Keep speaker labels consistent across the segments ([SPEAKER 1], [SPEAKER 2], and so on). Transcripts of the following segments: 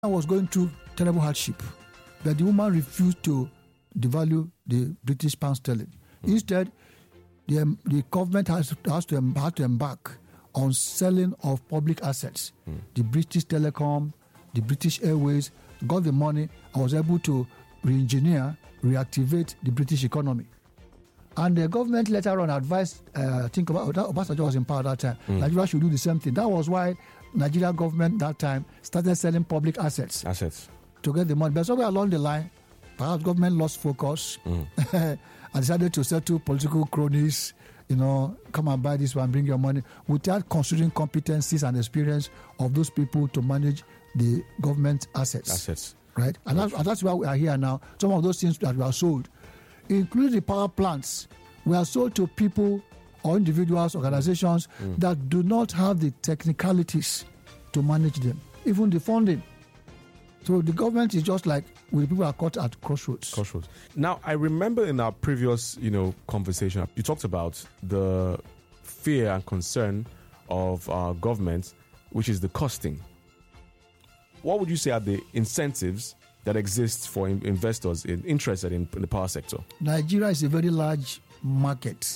[SPEAKER 1] was going through terrible hardship, but the woman refused to devalue the British pound sterling. Instead, the government has to embark on selling of public assets. The British Telecom, the British Airways got the money and was able to re-engineer, reactivate the British economy. And the government later on advised, Obasanjo was in power at that time, Nigeria should do the same thing. That was why Nigeria government that time started selling public assets to get the money. But somewhere along the line, perhaps government lost focus and decided to settle political cronies, come and buy this one, bring your money, without considering competencies and experience of those people to manage the government assets. Right? And that's why we are here now. Some of those things that were sold, including the power plants, were sold to people or individuals, organizations that do not have the technicalities to manage them, even the funding. So the government is just like when people are caught at crossroads.
[SPEAKER 2] Now, I remember in our previous, conversation, you talked about the fear and concern of our government, which is the costing. What would you say are the incentives that exist for investors interested in the power sector?
[SPEAKER 1] Nigeria is a very large market.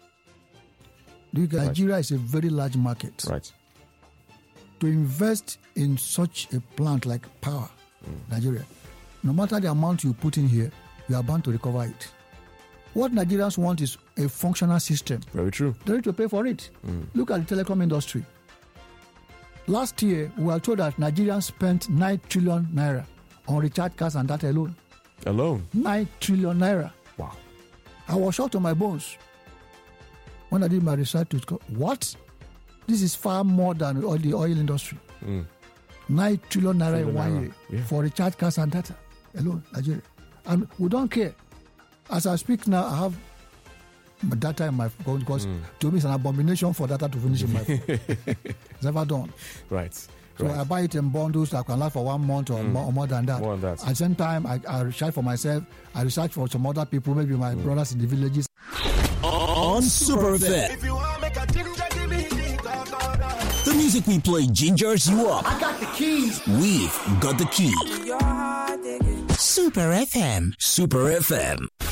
[SPEAKER 1] Nigeria is a very large market.
[SPEAKER 2] Right.
[SPEAKER 1] To invest in such a plant like power, Nigeria, no matter the amount you put in here, you are bound to recover it. What Nigerians want is a functional system.
[SPEAKER 2] Very true.
[SPEAKER 1] They need to pay for it. Look at the telecom industry. Last year, we were told that Nigerians spent 9 trillion naira on recharge cards and data alone. 9 trillion naira.
[SPEAKER 2] Wow.
[SPEAKER 1] I was shocked to my bones when I did my research to what? This is far more than the oil industry. 9 trillion naira in 1 year for recharge cards and data alone, Nigeria. And we don't care. As I speak now, I have my data in my phone because to me it's an abomination for data to finish in my phone. It's never done.
[SPEAKER 2] Right.
[SPEAKER 1] So I buy it in bundles that can last for 1 month or more than that. At the same time, I research for myself. I research for some other people, maybe my brothers in the villages.
[SPEAKER 3] On Super FM. The music we play gingers you up.
[SPEAKER 1] I got the keys.
[SPEAKER 3] We've got the key. Super FM. Super FM.